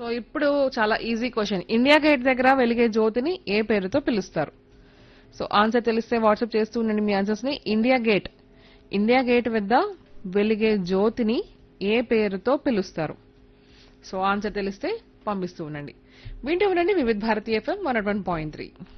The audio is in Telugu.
ఇప్పుడు చాలా ఈజీ క్వశ్చన్. ఇండియా గేట్ దగ్గర వెలిగే జ్యోతిని ఏ పేరుతో పిలుస్తారు? సో ఆన్సర్ తెలిస్తే వాట్సాప్ చేస్తూ ఉండండి మీ ఆన్సర్స్ ని. ఇండియా గేట్ వద్ద వెలిగే జ్యోతిని ఏ పేరుతో పిలుస్తారు? సో ఆన్సర్ తెలిస్తే పంపిస్తూ ఉండండి. వింటూ ఉండండి వివిధ భారతీయ ఎఫ్ఎం 101.3.